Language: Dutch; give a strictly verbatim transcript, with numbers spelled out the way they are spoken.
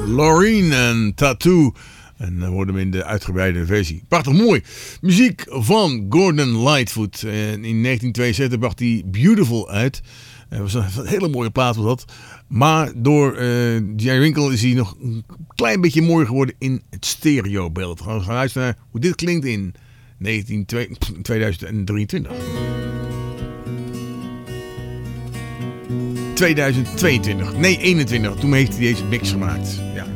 Loreen en Tattoo. En dan hoorden we in de uitgebreide versie. Prachtig mooi. Muziek van Gordon Lightfoot. En in negentien tweeënzeventig bracht hij Beautiful uit. Dat was een hele mooie plaat was dat. Maar door uh, Jerry Winkle is hij nog een klein beetje mooier geworden in het stereobeeld. We gaan luisteren naar hoe dit klinkt in negentien tweeduizend drieëntwintig. tweeduizend tweeëntwintig. Nee, eenentwintig. Toen heeft hij deze mix gemaakt. Ja.